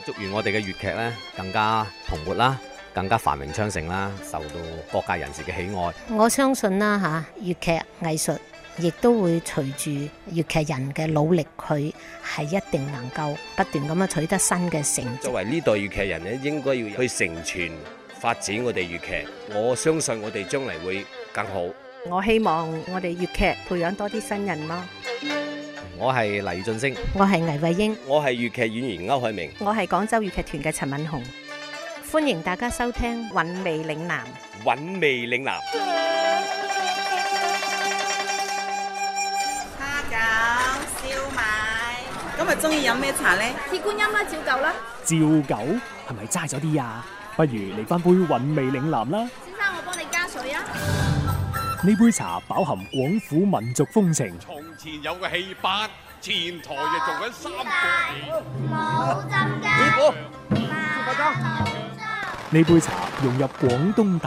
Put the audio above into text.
祝願我哋嘅粵劇咧更加蓬勃啦，更加繁榮昌盛啦，受到各界人士嘅喜愛。 我相信啦嚇，粵劇藝術亦都會隨住粵劇人嘅努力，佢係一定能夠不斷咁樣取得新嘅成績。 作為呢代粵劇人咧，應該要去承傳發展我哋粵劇。我相信我哋將嚟會更好。 我希望我哋粵劇培養多啲新人咯。 我係黎俊升， 我係倪慧英， 我係粵劇演員歐海明， 我係廣州粵劇團嘅陳敏紅。 歡迎大家收聽《 韻味嶺南》。 韻味嶺南。 蝦餃、燒賣，今日中意飲咩茶呢？ 鐵觀音啦，照舊啦。 照舊係咪齋咗啲啊？不如嚟翻杯韻味嶺南啦。 先生，我幫你加水啊。 呢杯茶飽含廣府民族風情。 從前有個戲班，前台就做緊三個冇浸㗎。 呢杯茶融入廣東大